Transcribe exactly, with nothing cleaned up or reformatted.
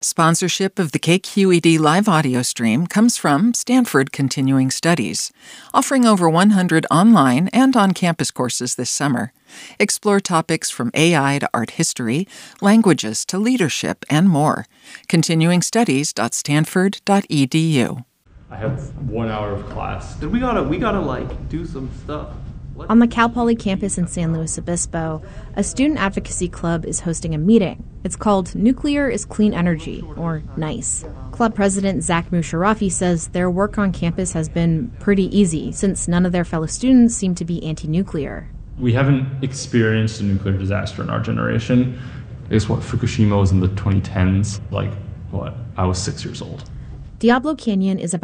Sponsorship of the K Q E D live audio stream comes from Stanford Continuing Studies, offering over one hundred online and on-campus courses this summer. Explore topics from A I to art history, languages to leadership, and more. continuing studies dot stanford dot e d u. I have one hour of class. Then we gotta, we gotta like do some stuff. On the Cal Poly campus in San Luis Obispo, a student advocacy club is hosting a meeting. It's called Nuclear is Clean Energy, or NICE. Club president Zach Musharafi says their work on campus has been pretty easy since none of their fellow students seem to be anti-nuclear. We haven't experienced a nuclear disaster in our generation. I guess what Fukushima was in the twenty tens, like what, I was six years old. Diablo Canyon is about